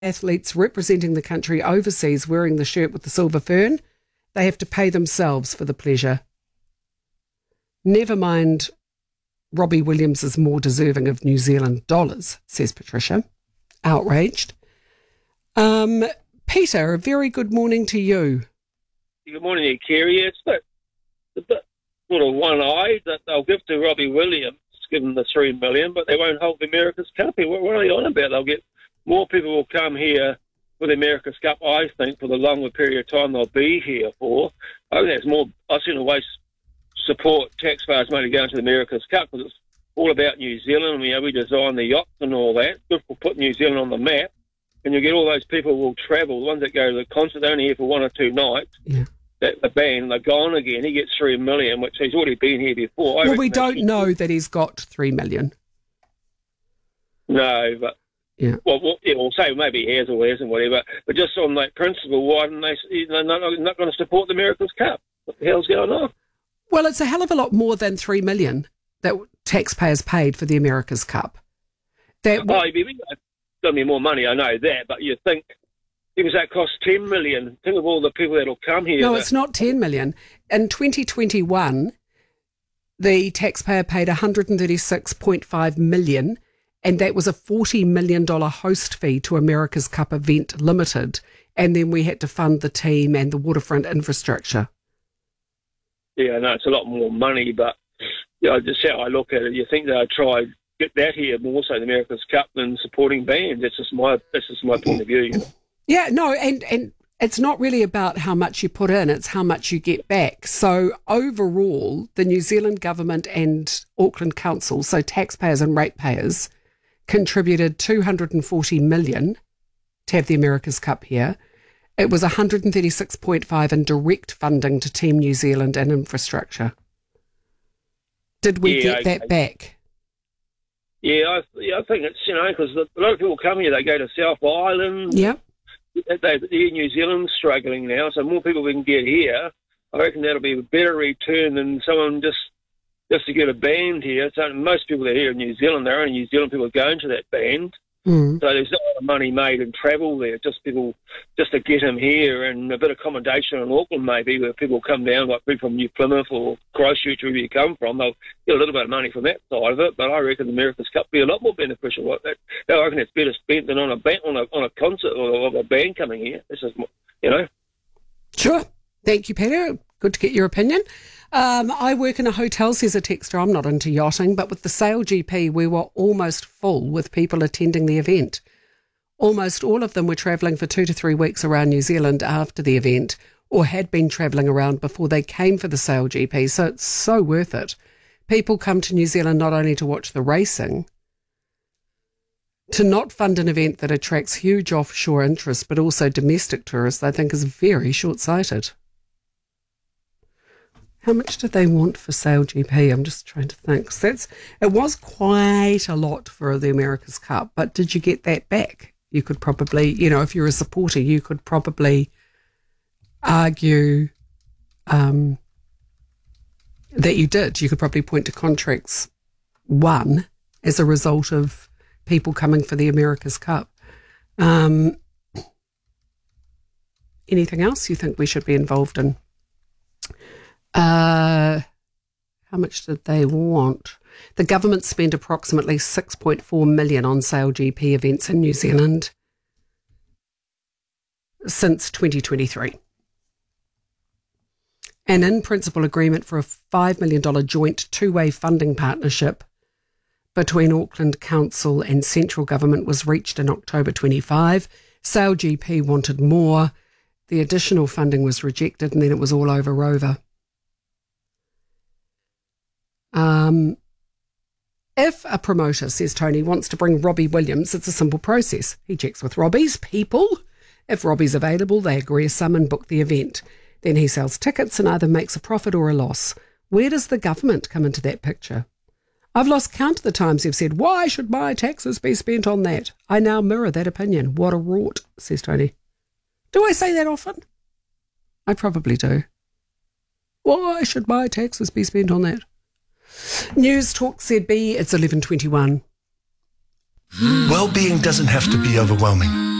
athletes representing the country overseas wearing the shirt with the silver fern, they have to pay themselves for the pleasure. Never mind, Robbie Williams is more deserving of New Zealand dollars, says Patricia, outraged. Peter, a very good morning to you. Good morning, Kerry. It's a bit sort of one-eyed that they'll give to Robbie Williams, give him the $3 million, but they won't hold the America's Cup. What are they on about? They'll get more people will come here for the America's Cup, I think, for the longer period of time they'll be here for. I think that's more, I've seen a way support taxpayers' money going to the America's Cup because it's all about New Zealand. We designed the yachts and all that. Good for putting New Zealand on the map. And you get all those people who will travel, the ones that go to the concert, only here for 1 or 2 nights. Yeah. The band, they're gone again. He gets $3 million, which he's already been here before. Well, we don't know that he's got $3 million. No, but yeah. We'll say maybe he has or he hasn't, whatever. But just on that principle, why didn't they're not going to support the America's Cup? What the hell's going on? Well, it's a hell of a lot more than $3 million that taxpayers paid for the America's Cup. It's going to be more money, I know that, but you think, because that costs $10 million, think of all the people that'll come here. No, it's not $10 million. In 2021, the taxpayer paid $136.5 million, and that was a $40 million host fee to America's Cup Event Limited, and then we had to fund the team and the waterfront infrastructure. Yeah, no, it's a lot more money, but just how I look at it, you think they'll try get that here more so the America's Cup than supporting bands. That's just my point of view. Yeah, no, and it's not really about how much you put in, it's how much you get back. So overall, the New Zealand government and Auckland Council, so taxpayers and ratepayers, contributed $240 million to have the America's Cup here. It was $136.5 in direct funding to Team New Zealand and infrastructure. Did we get that back? Yeah, I think it's, because a lot of people come here, they go to South Island. Yeah. New Zealand's struggling now, so more people we can get here. I reckon that'll be a better return than someone just to get a band here. So most people that are here in New Zealand, they're only New Zealand people going to that band. So there's not a lot of money made in travel there, just people just to get them here and a bit of accommodation in Auckland maybe where people come down, like people from New Plymouth or Christchurch, wherever you come from. They'll get a little bit of money from that side of it, but I reckon the America's Cup will be a lot more beneficial like that. I reckon it's better spent than on a concert or a band coming here. This is, Sure. Thank you, Peter. Good to get your opinion. I work in a hotel, says a texter. I'm not into yachting, but with the Sail GP, we were almost full with people attending the event. Almost all of them were travelling for 2 to 3 weeks around New Zealand after the event or had been travelling around before they came for the Sail GP, so it's so worth it. People come to New Zealand not only to watch the racing, to not fund an event that attracts huge offshore interest, but also domestic tourists, I think is very short-sighted. How much did they want for Sail GP? I'm just trying to think. It was quite a lot for the America's Cup, but did you get that back? You could probably, if you're a supporter, you could probably argue that you did. You could probably point to contracts won as a result of people coming for the America's Cup. Anything else you think we should be involved in? How much did they want? The government spent approximately $6.4 million on Sail GP events in New Zealand since 2023. An in-principle agreement for a $5 million joint two-way funding partnership between Auckland Council and central government was reached in October 25. Sail GP wanted more. The additional funding was rejected and then it was all over Rover. If a promoter, says Tony, wants to bring Robbie Williams, it's a simple process. He checks with Robbie's people. If Robbie's available, they agree a sum and book the event. Then he sells tickets and either makes a profit or a loss. Where does the government come into that picture? I've lost count of the times you've said, why should my taxes be spent on that? I now mirror that opinion. What a rort, says Tony. Do I say that often? I probably do. Why should my taxes be spent on that? News Talk ZB, it's 11:21. Well-being doesn't have to be overwhelming.